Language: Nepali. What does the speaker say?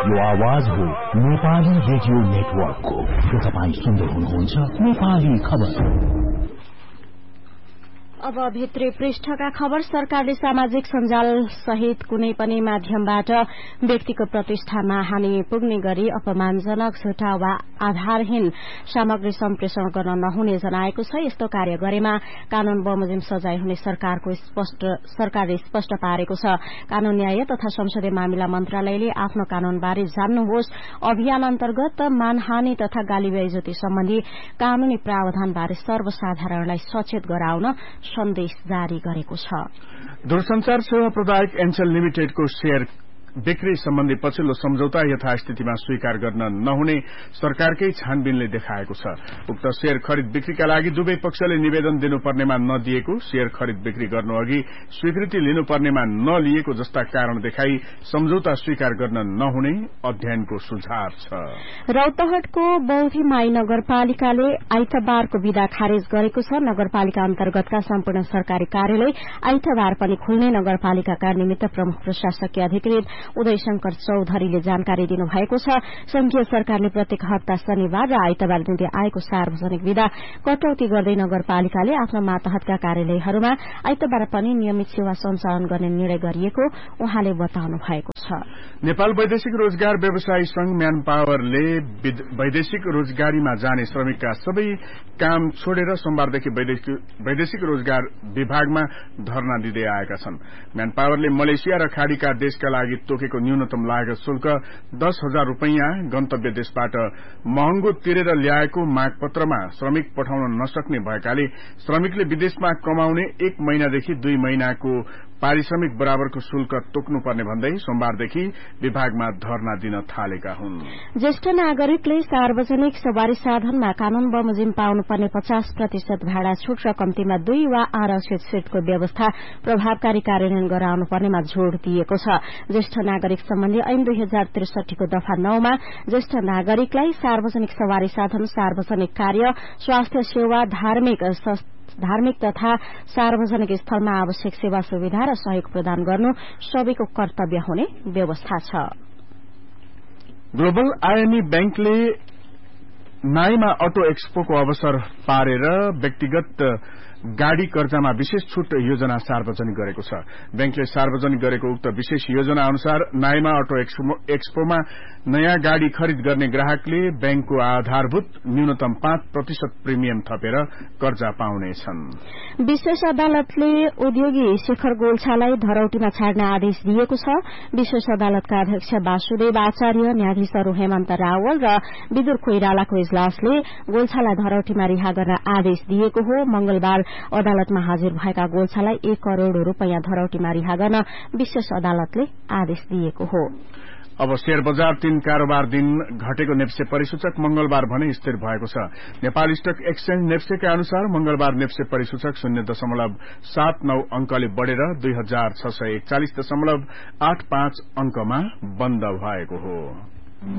यो आवाज हो नेपाली रेडियो नेटवर्कको। के तपाईँ सुन्दै हुनुहुन्छ नेपाली खबर। अब भित्री पृष्ठका खबर। सरकारले सामाजिक सञ्जाल सहित कुनै पनि माध्यमबाट व्यक्तिको प्रतिष्ठामा हानि पुग्ने गरी अपमानजनक, झुटा वा आधारहीन सामग्री सम्प्रेषण गर्न नहुने जनाएको छ। यस्तो कार्य गरेमा कानून बमोजिम सजाय हुने सरकारले स्पष्ट पारेको छ। कानून, न्याय तथा संसदीय मामिला मन्त्रालयले आफ्नो कानूनबारे जान्नुहोस् अभियान अन्तर्गत मानहानि तथा गाली बेइज्जती सम्बन्धी कानूनी प्रावधानबारे सर्वसाधारणलाई सचेत गराउन सन्देश जारी गरेको छ। दूरसंचार सेवा प्रदायक एन्सेल लिमिटेडको शेयर बिक्री सम्बन्धी पछिल्लो सम्झौता यथास्थितिमा स्वीकार गर्न नहुने सरकारकै छानबिनले देखाएको छ। उक्त शेयर खरिद बिक्रीका लागि दुवै पक्षले निवेदन दिनुपर्नेमा नदिएको, शेयर खरिद बिक्री गर्नु अघि स्वीकृति लिनुपर्नेमा नलिएको जस्ता कारण देखाई सम्झौता स्वीकार गर्न नहुने अध्ययनको सुझाव छ। रौतहटको बौद्धीमाई नगरपालिकाले आइतबारको विदा खारेज गरेको छ। नगरपालिका अन्तर्गतका सम्पूर्ण सरकारी कार्यालय आइतबार पनि खुल्ने नगरपालिकाका निमित्त प्रमुख प्रशासकीय अधिकृत उदय शंकर चौधरीले जानकारी दिनुभएको छ। संघीय सरकारले प्रत्येक हप्ता शनिबार र आइतबार दिँदै आएको सार्वजनिक विदा कटौती गर्दै नगरपालिकाले आफ्ना मातहतका कार्यालयहरूमा आइतबार पनि नियमित सेवा सञ्चालन गर्ने निर्णय गरिएको उहाँले बताउनु भएको छ। नेपाल वैदेशिक रोजगार व्यवसायी संघ म्यान पावरले वैदेशिक रोजगारीमा जाने श्रमिकका सबै काम छोडेर सोमबारदेखि वैदेशिक रोजगार विभागमा धरना दिँदै आएका छन्। म्यान पावरले मलेसिया र खाड़ीका देशका लागि तोकेको न्यूनतम लागत शुल्क 10,000 रूपैयाँ गन्तव्य देशबाट महँगो तिरेर ल्याएको मागपत्रमा श्रमिक पठाउन नसक्ने भएकाले श्रमिकले विदेशमा कमाउने 1 महिनादेखि 2 महिनाको पारिश्रमिक बराबरको शुल्क तोक्नुपर्ने भन्दै सोमबारदेखि विभागमा धरना दिन थालेका हुन्। ज्येष्ठ नागरिकले सार्वजनिक सवारी साधनमा कानून बमोजिम पाउनुपर्ने 50% भाडा छूट र कम्तीमा 2 वा आरक्षित सीटको व्यवस्था प्रभावकारी कार्यान्वयन गराउनु पर्नेमा जोड़ दिएको छ। ज्येष्ठ नागरिक सम्बन्धी ऐन 2063 को दफा 9 मा ज्येष्ठ नागरिकलाई सार्वजनिक सवारी साधन, सार्वजनिक कार्य, स्वास्थ्य सेवा, धार्मिक तथा सार्वजनिक स्थलमा आवश्यक सेवा सुविधा र सहयोग प्रदान गर्नु सबैको कर्तव्य हुने व्यवस्था छ। ग्लोबल आईएमई बैंकले नाइमा अटो एक्सपोको अवसर पारेर व्यक्तिगत गाड़ी कर्जामा विशेष छूट योजना सार्वजनिक गरेको छ। बैंकले सार्वजनिक गरेको उक्त विशेष योजना अनुसार नाइमा अटो एक्सपोमा नयाँ गाड़ी खरिद गर्ने ग्राहकले बैंकको आधारभूत न्यूनतम 5% प्रिमियम थपेर कर्जा पाउनेछन्। विशेष अदालतले उद्योगी शेखर गोल्छालाई धरौटीमा छाड्न आदेश दिएको छ। विशेष अदालतका अध्यक्ष वासुदेव आचार्य, न्यायाधीशहरू हेमन्त रावल र विदुर कोइरालाको इजलासले गोल्छालाई धरौटीमा रिहा गर्न आदेश दिएको हो। मंगलबार अदालतमा हाजिर भएका गोल्छालाई 1 करोड़ रूपैयाँ धरौटीमा रिहा गर्न विशेष अदालतले आदेश दिएको हो। अब शेयर बजार 3 कारोबार दिन घटेको नेप्से परिसूचक मंगलबार भने स्थिर भएको छ। नेपाल स्टक एक्सचेन्ज नेप्सेका अनुसार मंगलबार नेप्से परिसूचक 0.79 अंकले बढ़ेर 2641.85 अंकमा बन्द भएको हो।